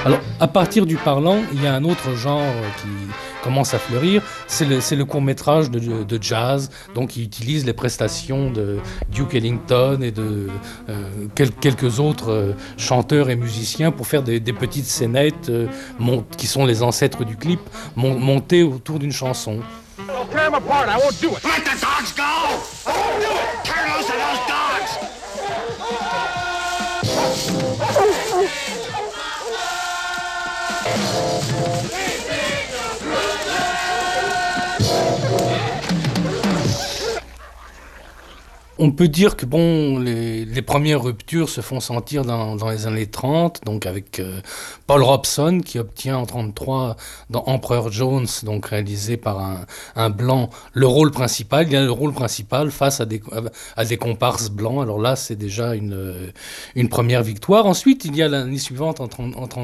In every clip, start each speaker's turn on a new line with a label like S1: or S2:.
S1: Alors, à partir du parlant, il y a un autre genre qui commence à fleurir, c'est le court-métrage de jazz. Donc, il utilise les prestations de Duke Ellington et de quelques autres chanteurs et musiciens pour faire des petites scénettes qui sont les ancêtres du clip, montées autour d'une chanson.
S2: Tear them apart. I won't do it. Let the dogs go. I won't do it. Turn loose of those dogs.
S1: On peut dire que bon, les premières ruptures se font sentir dans les années 30, donc avec Paul Robeson qui obtient en 1933 dans Emperor Jones, donc réalisé par un blanc, le rôle principal. Il y a le rôle principal face à des comparses blancs. Alors là, c'est déjà une première victoire. Ensuite, il y a l'année suivante, en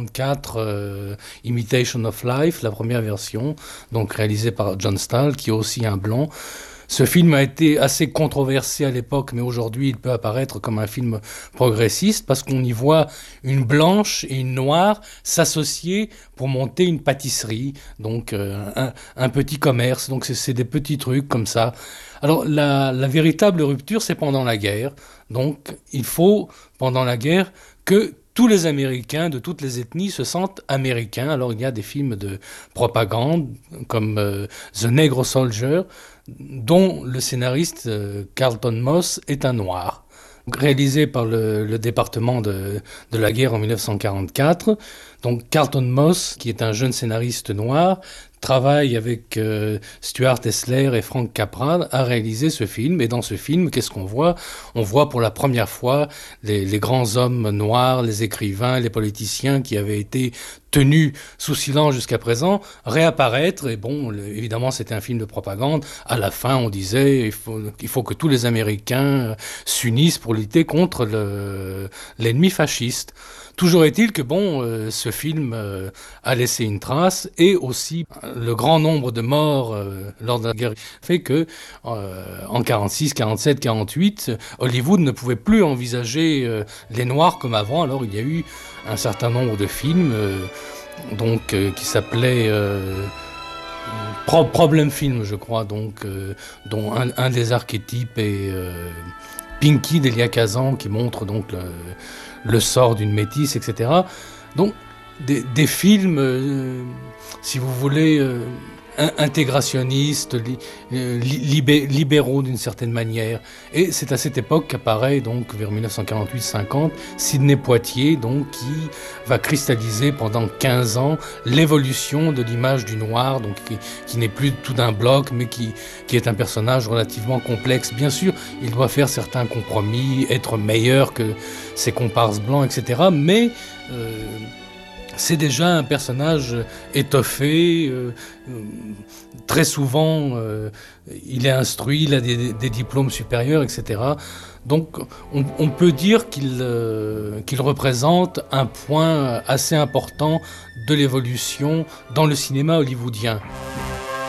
S1: 1934, Imitation of Life, la première version, donc réalisée par John Stahl, qui est aussi un blanc. Ce film a été assez controversé à l'époque, mais aujourd'hui il peut apparaître comme un film progressiste parce qu'on y voit une blanche et une noire s'associer pour monter une pâtisserie, donc un petit commerce. Donc c'est des petits trucs comme ça. Alors la véritable rupture, c'est pendant la guerre. Donc il faut, pendant la guerre, que tous les Américains de toutes les ethnies se sentent américains. Alors il y a des films de propagande comme The Negro Soldier, dont le scénariste Carlton Moss est un noir, réalisé par le département de la guerre en 1944. Donc Carlton Moss, qui est un jeune scénariste noir, travaille avec Stuart Hessler et Frank Capra à réaliser ce film. Et dans ce film, qu'est-ce qu'on voit ? On voit pour la première fois les grands hommes noirs, les écrivains, les politiciens qui avaient été tenus sous silence jusqu'à présent, réapparaître. Et bon, évidemment, c'était un film de propagande. À la fin, on disait il faut que tous les Américains s'unissent pour lutter contre l'ennemi fasciste. Toujours est-il que bon, ce film a laissé une trace, et aussi le grand nombre de morts lors de la guerre fait que en 46, 47, 48, Hollywood ne pouvait plus envisager les Noirs comme avant. Alors il y a eu un certain nombre de films qui s'appelaient Problem Film, je crois, donc dont un des archétypes est Pinky d'Elia Kazan, qui montre donc le sort d'une métisse, etc. Donc, des films, si vous voulez, intégrationnistes, libéraux d'une certaine manière. Et c'est à cette époque qu'apparaît, donc, vers 1948-50, Sidney Poitier, donc, qui va cristalliser pendant 15 ans l'évolution de l'image du noir, donc, qui n'est plus tout d'un bloc, mais qui est un personnage relativement complexe. Bien sûr, il doit faire certains compromis, être meilleur que ses comparses blancs, etc. Mais c'est déjà un personnage étoffé. Très souvent, il est instruit, il a des diplômes supérieurs, etc. Donc, on peut dire qu'il représente un point assez important de l'évolution dans le cinéma hollywoodien.